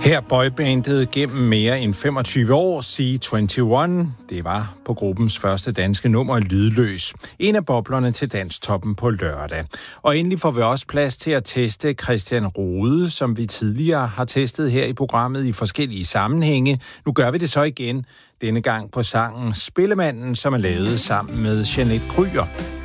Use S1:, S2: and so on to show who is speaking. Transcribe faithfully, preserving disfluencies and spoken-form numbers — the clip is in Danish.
S1: Her boybandet gennem mere end femogtyve år, C enogtyve. Det var på gruppens første danske nummer, Lydløs. En af boblerne til Danstoppen på lørdag. Og endelig får vi også plads til at teste Christian Rode, som vi tidligere har testet her i programmet i forskellige sammenhænge. Nu gør vi det så igen, denne gang på sangen Spillemanden, som er lavet sammen med Jeanette Kryer.